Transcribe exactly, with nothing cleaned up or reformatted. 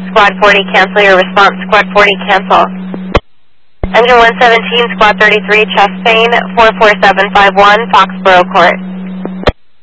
Squad forty, cancel your response. Squad forty, cancel. Engine one seventeen, Squad thirty-three, chest pain, four four seven five one, Foxborough Court.